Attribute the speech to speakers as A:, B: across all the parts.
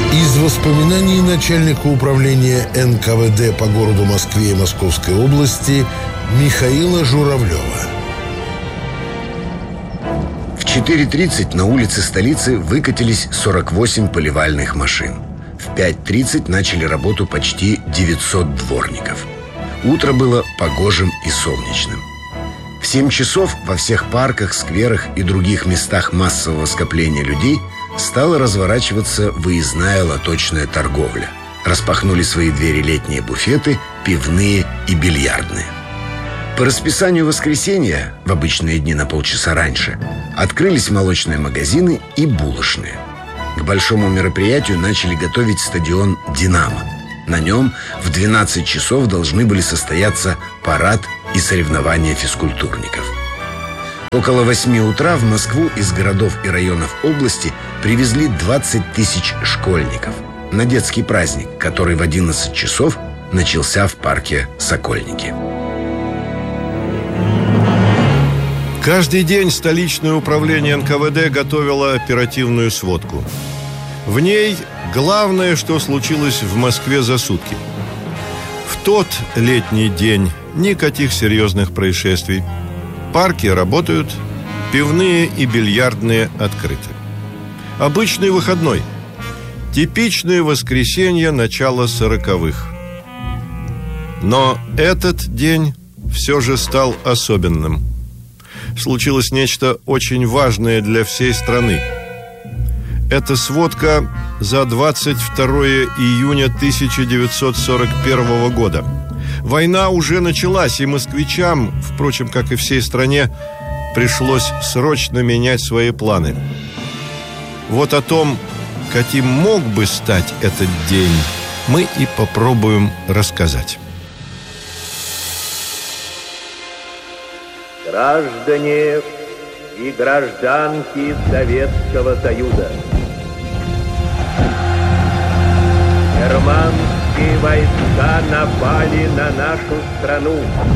A: Из воспоминаний начальника управления НКВД по городу Москве и Московской области Михаила Журавлева.
B: В 4:30 на улице столицы выкатились 48 поливальных машин. В 5:30 начали работу почти 900 дворников. Утро было погожим и солнечным. В 7 часов во всех парках, скверах и других местах массового скопления людей стала разворачиваться выездная лоточная торговля. Распахнули свои двери летние буфеты, пивные и бильярдные. По расписанию воскресенья, в обычные дни на полчаса раньше, открылись молочные магазины и булочные. К большому мероприятию начали готовить стадион «Динамо». На нем в 12 часов должны были состояться парад и соревнования физкультурников. Около 8 утра в Москву из городов и районов области привезли 20 тысяч школьников на детский праздник, который в 11 часов начался в парке «Сокольники».
C: Каждый день столичное управление НКВД готовило оперативную сводку. В ней главное, что случилось в Москве за сутки. В тот летний день никаких серьезных происшествий. Парки работают, пивные и бильярдные открыты. Обычный выходной. Типичное воскресенье начала 40-х. Но этот день все же стал особенным. Случилось нечто очень важное для всей страны. Это сводка за 22 июня 1941 года. Война уже началась, и москвичам, впрочем, как и всей стране, пришлось срочно менять свои планы. Вот о том, каким мог бы стать этот день, мы и попробуем рассказать.
D: Граждане и гражданки Советского Союза, германские войска напали на нашу страну,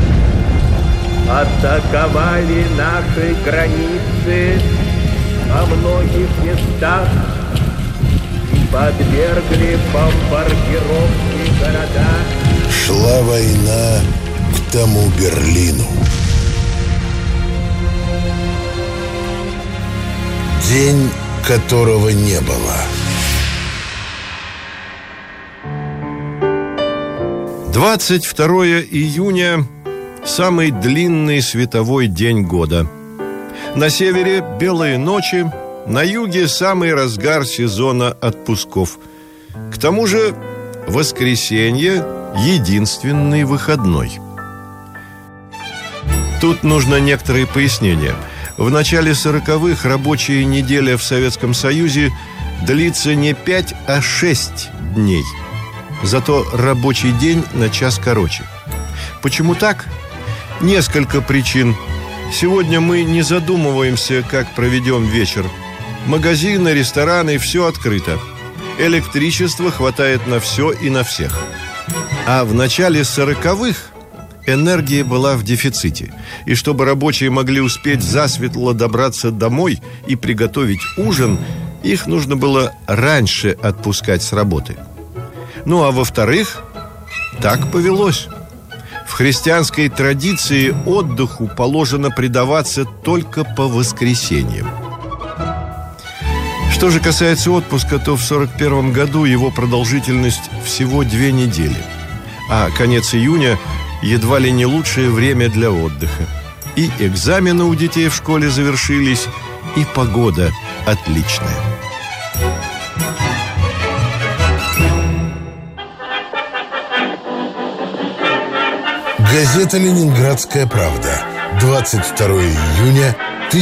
D: атаковали наши границы во многих местах и подвергли бомбардировке города.
A: Шла война к тому Берлину. День, которого не было.
C: 22 июня – самый длинный световой день года. На севере – белые ночи, на юге – самый разгар сезона отпусков. К тому же воскресенье – единственный выходной. Тут нужно некоторые пояснения. В начале 40-х рабочая неделя в Советском Союзе длится не 5, а 6 дней. Зато рабочий день на час короче. Почему так? Несколько причин. Сегодня мы не задумываемся, как проведем вечер. Магазины, рестораны – все открыто. Электричества хватает на все и на всех. А в начале 40-х энергия была в дефиците. И чтобы рабочие могли успеть засветло добраться домой и приготовить ужин, их нужно было раньше отпускать с работы. Ну а во-вторых, так повелось. В христианской традиции отдыху положено предаваться только по воскресеньям. Что же касается отпуска, то в 1941 году его продолжительность всего 2 недели. А конец июня едва ли не лучшее время для отдыха. И экзамены у детей в школе завершились, и погода отличная.
A: Газета «Ленинградская правда», 22 июня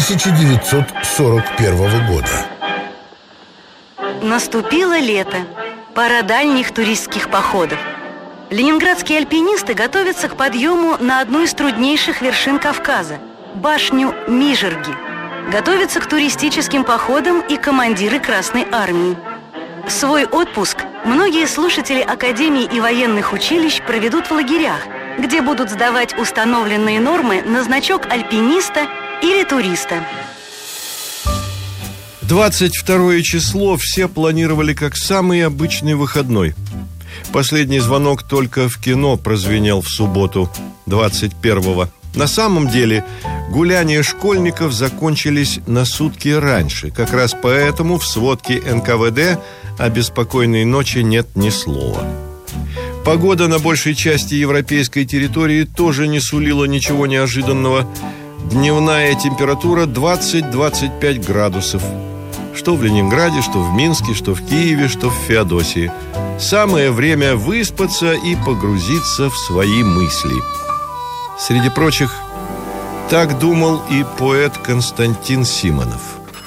A: 1941 года.
E: Наступило лето. Пора дальних туристских походов. Ленинградские альпинисты готовятся к подъему на одну из труднейших вершин Кавказа – башню Мижерги. Готовятся к туристическим походам и командиры Красной армии. Свой отпуск многие слушатели академий и военных училищ проведут в лагерях, где будут сдавать установленные нормы на значок альпиниста или туриста.
C: 22 число все планировали как самый обычный выходной. Последний звонок только в кино прозвенел в субботу, 21-го. На самом деле гуляния школьников закончились на сутки раньше. Как раз поэтому в сводке НКВД о беспокойной ночи нет ни слова. Погода на большей части европейской территории тоже не сулила ничего неожиданного. Дневная температура 20-25 градусов. Что в Ленинграде, что в Минске, что в Киеве, что в Феодосии. Самое время выспаться и погрузиться в свои мысли. Среди прочих, так думал и поэт Константин Симонов.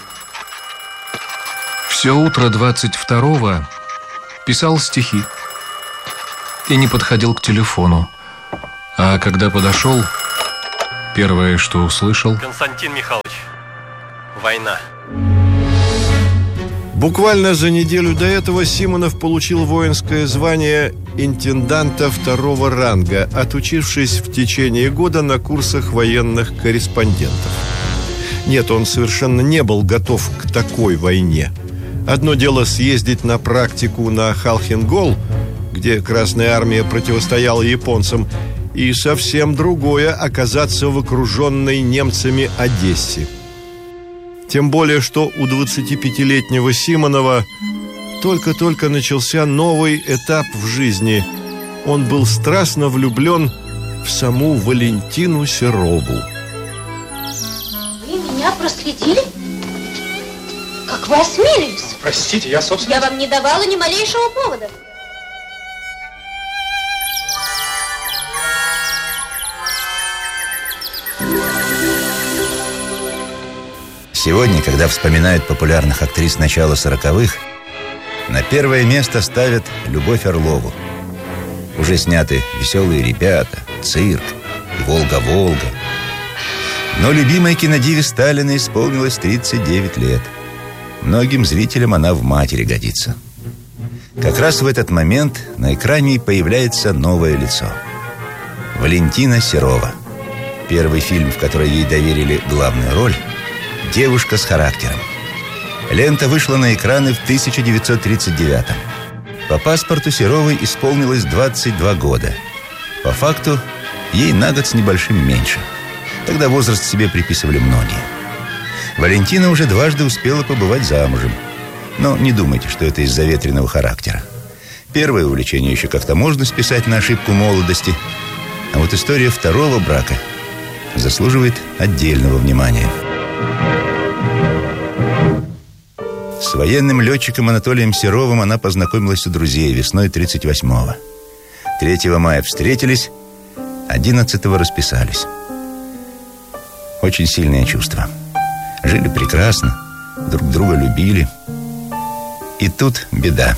F: Все утро 22-го писал стихи и не подходил к телефону. А когда подошел, первое, что услышал:
G: Константин Михайлович, война.
C: Буквально за неделю до этого Симонов получил воинское звание интенданта второго ранга, отучившись в течение года на курсах военных корреспондентов. Нет, он совершенно не был готов к такой войне. Одно дело съездить на практику на Халхин-Гол, где Красная Армия противостояла японцам, и совсем другое — оказаться в окруженной немцами Одессе. Тем более, что у 25-летнего Симонова только-только начался новый этап в жизни. Он был страстно влюблен в саму Валентину Серову.
H: Вы меня проследили? Как вы осмелились?
G: Простите, я, собственно...
H: Я вам не давала ни малейшего повода.
I: Сегодня, когда вспоминают популярных актрис начала 40-х, на первое место ставят Любовь Орлову. Уже сняты «Веселые ребята», «Цирк» и «Волга-Волга». Но любимой кинодиве Сталина исполнилось 39 лет. Многим зрителям она в матери годится. Как раз в этот момент на экране появляется новое лицо. Валентина Серова. Первый фильм, в который ей доверили главную роль — «Девушка с характером». Лента вышла на экраны в 1939-м. По паспорту Серовой исполнилось 22 года. По факту ей на год с небольшим меньше. Тогда возраст себе приписывали многие. Валентина уже дважды успела побывать замужем. Но не думайте, что это из-за ветреного характера. Первое увлечение еще как-то можно списать на ошибку молодости. А вот история второго брака заслуживает отдельного внимания. С военным летчиком Анатолием Серовым она познакомилась у друзей весной 38-го. 3 мая встретились, 11-го расписались. Очень сильное чувство. Жили прекрасно, друг друга любили. И тут беда.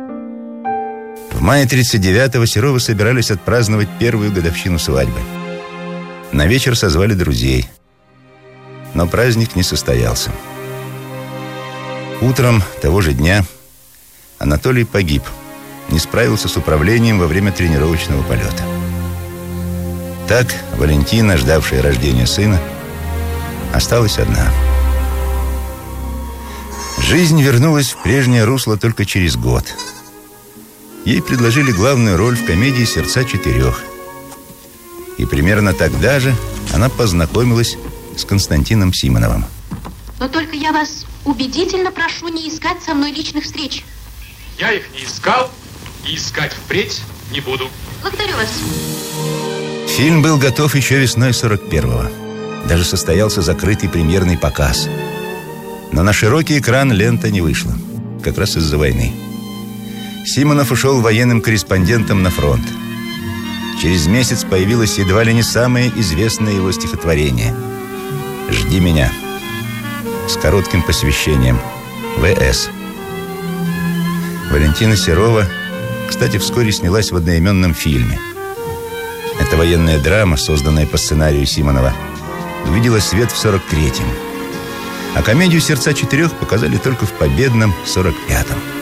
I: В мае 39-го Серовы собирались отпраздновать первую годовщину свадьбы. На вечер созвали друзей. Но праздник не состоялся. Утром того же дня Анатолий погиб. Не справился с управлением во время тренировочного полета. Так Валентина, ждавшая рождения сына, осталась одна. Жизнь вернулась в прежнее русло только через год. Ей предложили главную роль в комедии «Сердца четырех». И примерно тогда же она познакомилась с Константином Симоновым.
H: Но только я вас убедительно прошу не искать со мной личных встреч.
J: Я их не искал и искать впредь не буду.
H: Благодарю вас.
I: Фильм был готов еще весной 41-го. Даже состоялся закрытый премьерный показ. Но на широкий экран лента не вышла. Как раз из-за войны. Симонов ушел военным корреспондентом на фронт. Через месяц появилось едва ли не самое известное его стихотворение «Жди меня», с коротким посвящением «В.С.». Валентина Серова, кстати, вскоре снялась в одноименном фильме. Эта военная драма, созданная по сценарию Симонова, увидела свет в 43-м. А комедию «Сердца четырех» показали только в победном 45-м.